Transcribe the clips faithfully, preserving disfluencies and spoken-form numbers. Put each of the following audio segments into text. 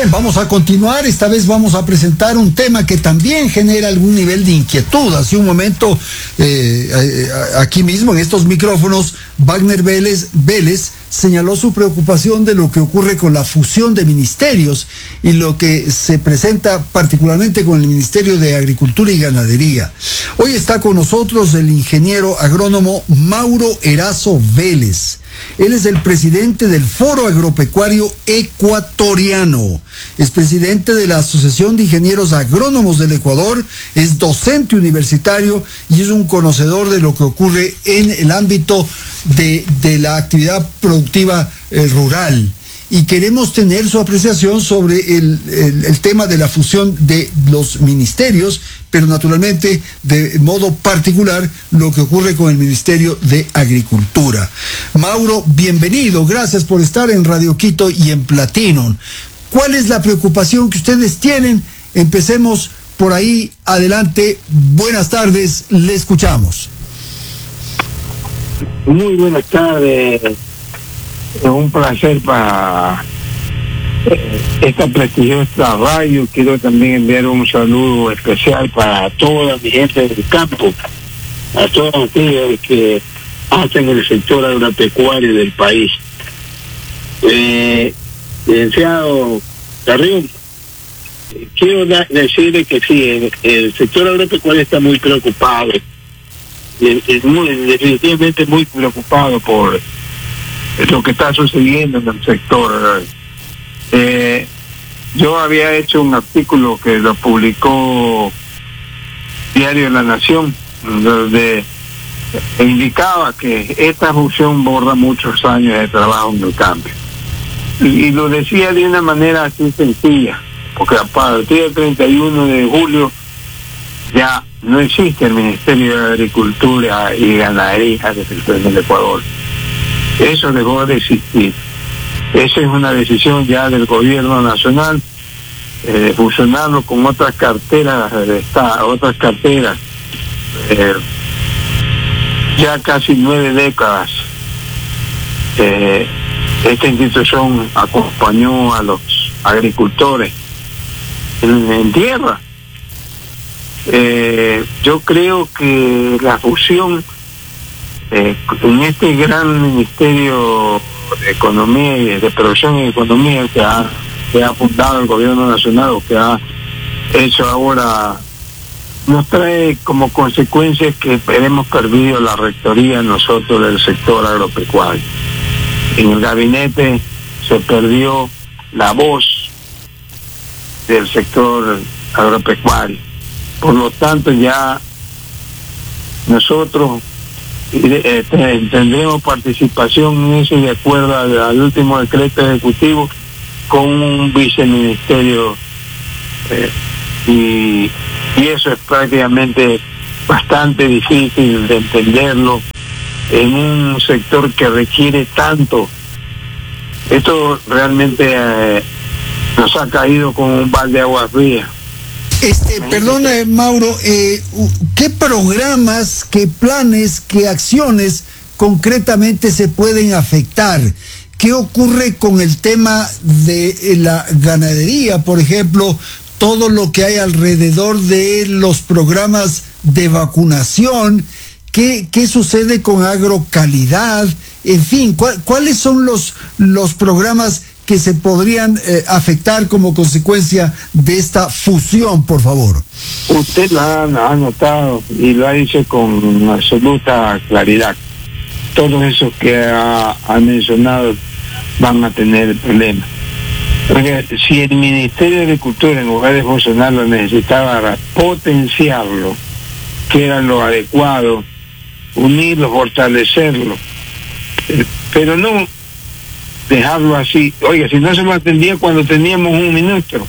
Bien, vamos a continuar. Esta vez vamos a presentar un tema que también genera algún nivel de inquietud. Hace un momento, eh, eh, aquí mismo en estos micrófonos, Wagner Vélez, Vélez señaló su preocupación de lo que ocurre con la fusión de ministerios y lo que se presenta particularmente con el Ministerio de Agricultura y Ganadería. Hoy está con nosotros el ingeniero agrónomo Mauro Erazo Vélez. Él es el presidente del Foro Agropecuario Ecuatoriano, es presidente de la Asociación de Ingenieros Agrónomos del Ecuador, es docente universitario y es un conocedor de lo que ocurre en el ámbito de, de la actividad productiva eh, rural. Y queremos tener su apreciación sobre el, el, el tema de la fusión de los ministerios, pero naturalmente de modo particular lo que ocurre con el Ministerio de Agricultura. Mauro, bienvenido, gracias por estar en Radio Quito y en Platinum. ¿Cuál es la preocupación que ustedes tienen? Empecemos por ahí, adelante, buenas tardes, le escuchamos. Muy buenas tardes. Es un placer para esta prestigiosa radio. Quiero también enviar un saludo especial para toda mi gente del campo, a todos aquellos que hacen el sector agropecuario del país. Eh, licenciado Carrión, quiero da, decirle que sí, el, el sector agropecuario está muy preocupado, es muy, definitivamente muy preocupado por lo que está sucediendo en el sector. Eh, yo había hecho un artículo que lo publicó Diario de la Nación, donde indicaba que esta fusión borra muchos años de trabajo en el campo. Y, y lo decía de una manera así sencilla, porque a partir del treinta y uno de julio ya no existe el Ministerio de Agricultura y Ganadería en el Ecuador. Eso dejó de existir. Esa es una decisión ya del gobierno nacional, eh, fusionarlo con otras carteras de Estado, otras carteras. Eh, ya casi nueve décadas eh, esta institución acompañó a los agricultores en, en tierra. Eh, yo creo que la fusión Eh, en este gran Ministerio de Economía y de Producción y Economía que ha, que ha fundado el gobierno nacional, o que ha hecho ahora, nos trae como consecuencia que hemos perdido la rectoría nosotros del sector agropecuario. En el gabinete se perdió la voz del sector agropecuario. Por lo tanto, ya nosotros Eh, tendremos participación en eso, de acuerdo al, al último decreto ejecutivo, con un viceministerio, eh, y, y eso es prácticamente bastante difícil de entenderlo en un sector que requiere tanto. Esto realmente eh, nos ha caído como un balde de agua fría. Este, perdón, eh, Mauro, eh, ¿qué programas, qué planes, qué acciones concretamente se pueden afectar? ¿Qué ocurre con el tema de la ganadería, por ejemplo, todo lo que hay alrededor de los programas de vacunación? ¿Qué, qué sucede con agrocalidad? En fin, ¿cuál, ¿cuáles son los, los programas que se podrían eh, afectar como consecuencia de esta fusión, por favor? Usted la ha, ha notado y lo ha dicho con absoluta claridad. Todos esos que ha, ha mencionado van a tener problemas. Porque si el Ministerio de Agricultura, en lugar de funcionarlo, necesitaba potenciarlo, que era lo adecuado, unirlo, fortalecerlo, pero no dejarlo así. Oiga, si no se lo atendía cuando teníamos un ministro,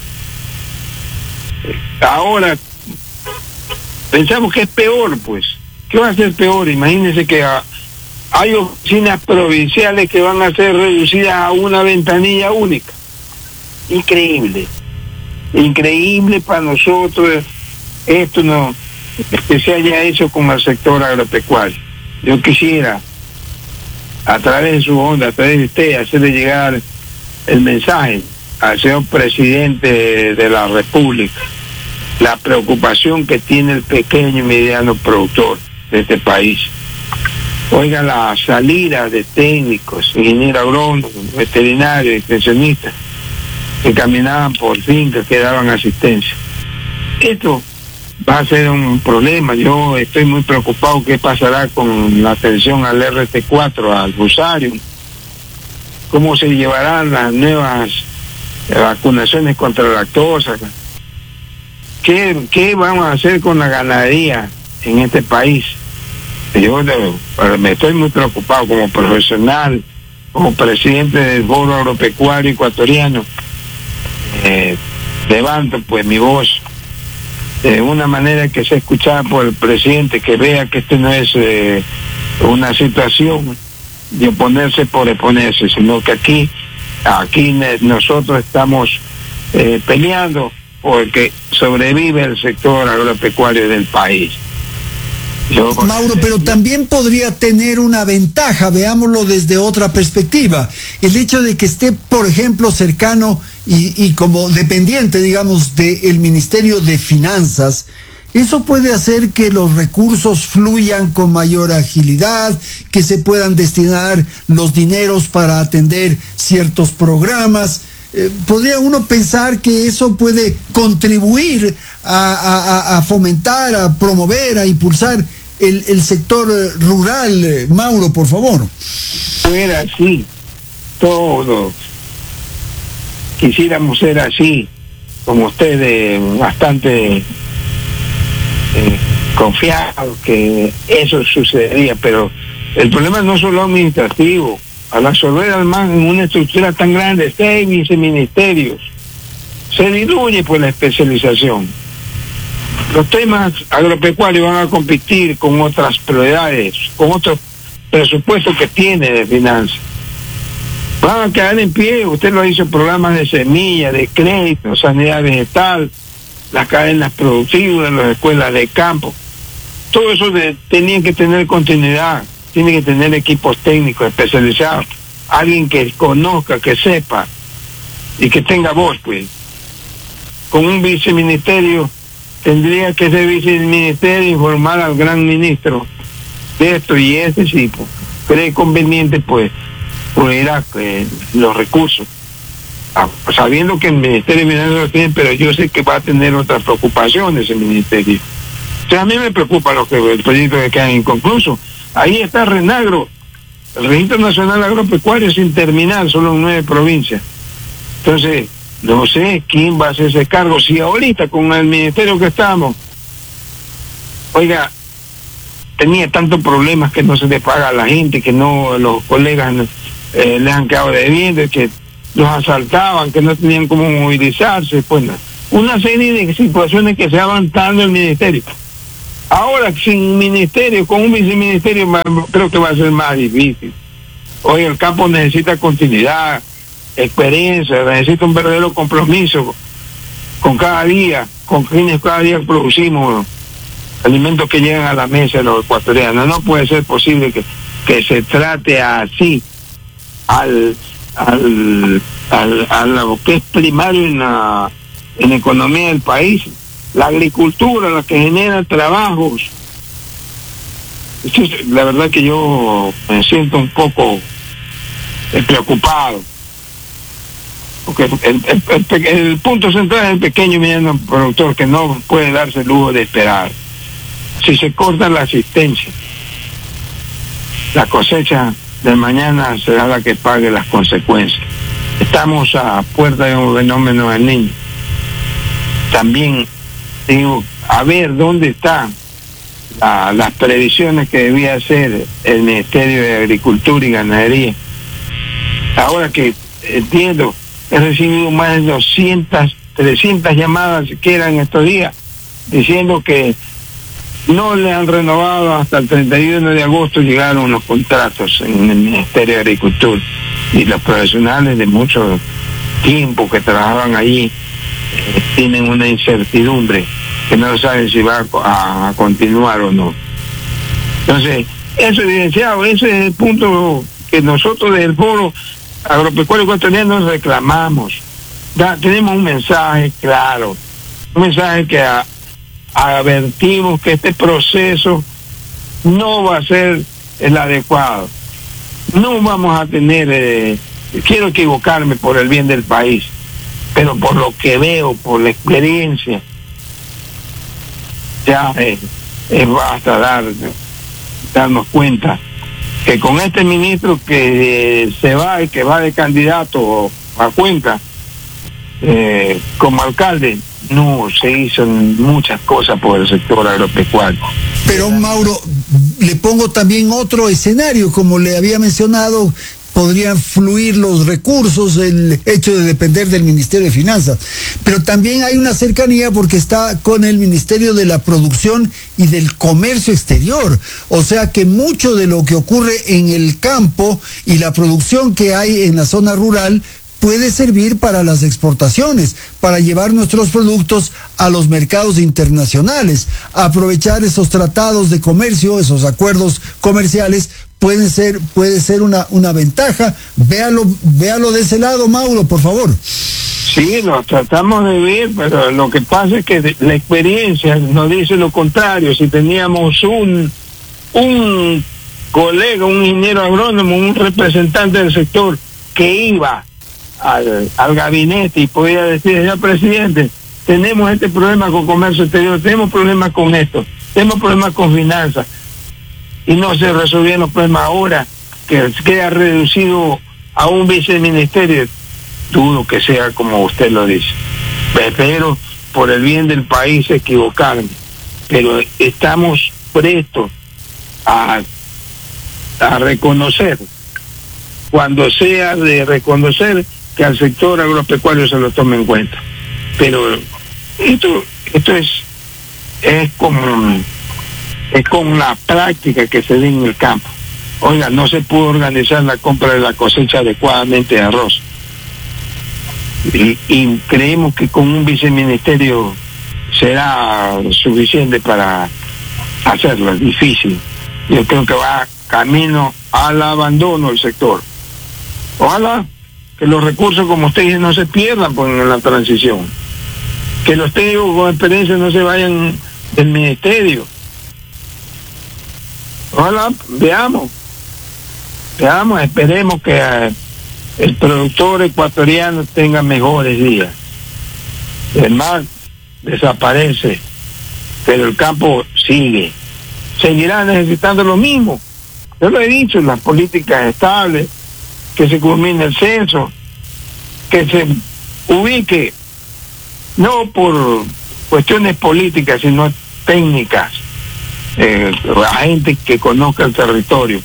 ahora pensamos que es peor. Pues ¿qué va a ser peor? Imagínense que a, hay oficinas provinciales que van a ser reducidas a una ventanilla única. Increíble, increíble para nosotros esto, no, que se haya hecho con el sector agropecuario. Yo quisiera, a través de su onda, a través de usted, hacerle llegar el mensaje al señor presidente de la República la preocupación que tiene el pequeño y mediano productor de este país. Oiga, la salida de técnicos, ingenieros agrónomos, veterinarios, extensionistas, que caminaban por fincas, que daban asistencia. Esto va a ser un problema. Yo estoy muy preocupado qué pasará con la atención al R T cuatro, al Fusarium, cómo se llevarán las nuevas vacunaciones contra la lactosa, qué, qué vamos a hacer con la ganadería en este país. Yo me estoy muy preocupado como profesional, como presidente del Foro Agropecuario Ecuatoriano. Eh, levanto pues mi voz de una manera que sea escuchada por el presidente, que vea que esto no es eh, una situación de oponerse por oponerse, sino que aquí aquí nosotros estamos eh, peleando porque sobrevive el sector agropecuario del país. Yo, Mauro, pero también podría tener una ventaja, veámoslo desde otra perspectiva. El hecho de que esté, por ejemplo, cercano y, y como dependiente, digamos, del Ministerio de Finanzas, eso puede hacer que los recursos fluyan con mayor agilidad, que se puedan destinar los dineros para atender ciertos programas. Eh, podría uno pensar que eso puede contribuir a, a, a fomentar, a promover, a impulsar el, el sector rural. eh, Mauro, por favor. Fuera así, todos quisiéramos ser así, como ustedes, bastante eh, confiados que eso sucedería, pero el problema no es solo administrativo. Al absorber al MAN en una estructura tan grande, seis viceministerios, se diluye pues la especialización. Los temas agropecuarios van a competir con otras prioridades, con otros presupuestos que tiene de finanzas. Van a quedar en pie, usted lo hizo, programas de semilla, de crédito, sanidad vegetal, las cadenas productivas, las escuelas de campo. Todo eso de, tenía que tener continuidad. Tiene que tener equipos técnicos especializados, alguien que conozca, que sepa y que tenga voz, pues. Con un viceministerio tendría que ese viceministerio informar al gran ministro de esto y ese sí, pues, cree conveniente, pues, proveerá eh, los recursos, ah, sabiendo que el Ministerio de Finanzas lo tiene, pero yo sé que va a tener otras preocupaciones el ministerio. O sea, a mí me preocupa lo que el proyecto que queda inconcluso. Ahí está Renagro, el Registro Nacional Agropecuario sin terminar, solo en nueve provincias. Entonces, no sé quién va a hacer ese cargo. Si ahorita con el ministerio que estamos, oiga, tenía tantos problemas que no se le paga a la gente, que no, los colegas eh, les han quedado debiendo, que los asaltaban, que no tenían cómo movilizarse, pues una serie de situaciones que se van dando el ministerio. Ahora, sin ministerio, con un viceministerio, creo que va a ser más difícil. Hoy el campo necesita continuidad, experiencia, necesita un verdadero compromiso con cada día, con quienes cada día producimos alimentos que llegan a la mesa de los ecuatorianos. No puede ser posible que, que se trate así al, al, al, a lo que es primario en la, en la economía del país. La agricultura, la que genera trabajos. Entonces, la verdad que yo me siento un poco eh, preocupado, porque el, el, el, el punto central es el pequeño y mediano productor, que no puede darse el lujo de esperar. Si se corta la asistencia, la cosecha de mañana será la que pague las consecuencias. Estamos a puerta de un fenómeno del Niño. También digo, a ver dónde están la, las previsiones que debía hacer el Ministerio de Agricultura y Ganadería. Ahora que entiendo, he recibido más de doscientas, trescientas llamadas siquiera en estos días, diciendo que no le han renovado hasta el treinta y uno de agosto. Llegaron los contratos en el Ministerio de Agricultura, y los profesionales de mucho tiempo que trabajaban allí tienen una incertidumbre que no saben si va a, a continuar o no. Entonces, eso evidenciado, ese es el punto que nosotros del Foro Agropecuario Ecuatoriano reclamamos. da, tenemos un mensaje claro, un mensaje que a, advertimos que este proceso no va a ser el adecuado. No vamos a tener, eh, quiero equivocarme por el bien del país, pero por lo que veo, por la experiencia, ya eh, es basta dar, darnos cuenta que con este ministro que eh, se va y que va de candidato a Cuenca eh, como alcalde, no se hizo muchas cosas por el sector agropecuario. Pero Mauro, le pongo también otro escenario, como le había mencionado, podrían fluir los recursos, el hecho de depender del Ministerio de Finanzas, pero también hay una cercanía porque está con el Ministerio de la Producción y del Comercio Exterior, o sea que mucho de lo que ocurre en el campo y la producción que hay en la zona rural puede servir para las exportaciones, para llevar nuestros productos a los mercados internacionales, aprovechar esos tratados de comercio, esos acuerdos comerciales, pueden ser, puede ser una, una ventaja. Véalo, véalo de ese lado, Mauro, por favor. Sí, lo tratamos de ver, pero lo que pasa es que la experiencia nos dice lo contrario. Si teníamos un, un colega, un ingeniero agrónomo, un representante del sector que iba Al, al gabinete y podía decir, señor presidente, tenemos este problema con comercio exterior, tenemos problemas con esto, tenemos problemas con finanzas, y no se resolvieron los problemas ahora, que queda reducido a un viceministerio. Dudo que sea como usted lo dice. Espero, por el bien del país, equivocarme, pero estamos prestos a, a reconocer, cuando sea de reconocer, que al sector agropecuario se lo tome en cuenta. Pero esto esto es es como es con la práctica que se ve en el campo. Oiga, no se pudo organizar la compra de la cosecha adecuadamente de arroz, y, y creemos que con un viceministerio será suficiente para hacerlo. Es difícil. Yo creo que va camino al abandono del sector. Ojalá que los recursos, como usted dice, no se pierdan pues, en la transición. Que los técnicos con experiencia no se vayan del ministerio. Ojalá, veamos. Veamos, esperemos que eh, el productor ecuatoriano tenga mejores días. El mar desaparece, pero el campo sigue. Seguirá necesitando lo mismo. Yo lo he dicho, las políticas estables, que se culmine el censo, que se ubique, no por cuestiones políticas, sino técnicas, eh, a gente que conozca el territorio.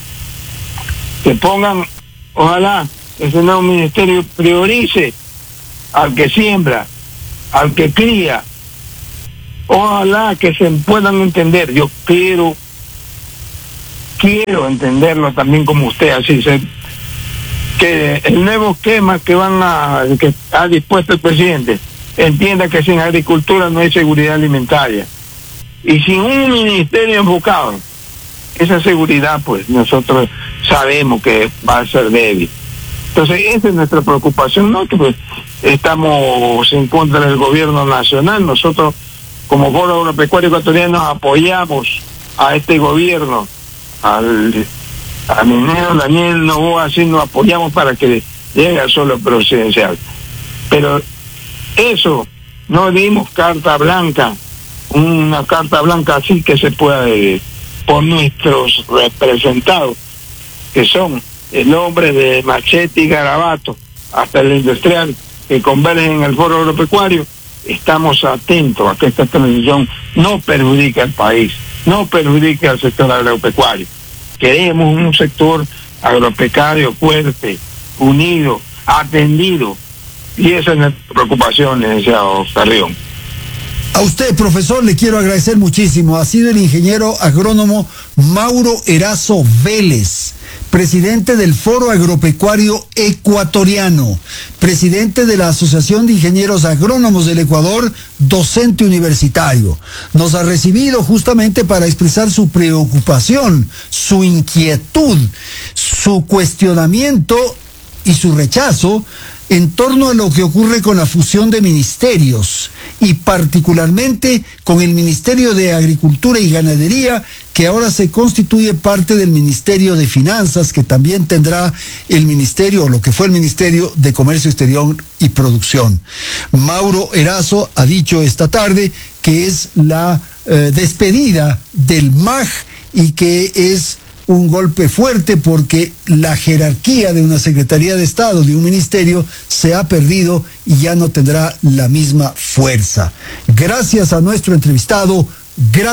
Que pongan, ojalá, ese nuevo ministerio priorice al que siembra, al que cría. Ojalá que se puedan entender. Yo quiero, quiero entenderlo también como usted, así se que el nuevo esquema que van a que ha dispuesto el presidente entienda que sin agricultura no hay seguridad alimentaria, y sin un ministerio enfocado, esa seguridad pues nosotros sabemos que va a ser débil. Entonces esa es nuestra preocupación, no que pues estamos en contra del gobierno nacional. Nosotros como Foro Agropecuario Ecuatoriano apoyamos a este gobierno, al a minero Daniel Noboa, así nos apoyamos para que llegue al suelo presidencial. Pero eso, no dimos carta blanca, una carta blanca así que se pueda, eh, por nuestros representados, que son el hombre de Machete y Garabato, hasta el industrial, que convergen en el Foro Agropecuario. Estamos atentos a que esta transición no perjudique al país, no perjudique al sector agropecuario. Queremos un sector agropecuario fuerte, unido, atendido, y esa es nuestra preocupación, licenciado Carrión. A usted, profesor, le quiero agradecer muchísimo. Ha sido el ingeniero agrónomo Mauro Erazo Vélez, presidente del Foro Agropecuario Ecuatoriano, presidente de la Asociación de Ingenieros Agrónomos del Ecuador, docente universitario. Nos ha recibido justamente para expresar su preocupación, su inquietud, su cuestionamiento y su rechazo en torno a lo que ocurre con la fusión de ministerios y particularmente con el Ministerio de Agricultura y Ganadería, que ahora se constituye parte del Ministerio de Finanzas, que también tendrá el Ministerio, o lo que fue el Ministerio de Comercio Exterior y Producción. Mauro Erazo ha dicho esta tarde que es la eh, despedida del M A G y que es un golpe fuerte porque la jerarquía de una Secretaría de Estado, de un ministerio, se ha perdido y ya no tendrá la misma fuerza. Gracias a nuestro entrevistado. Gracias.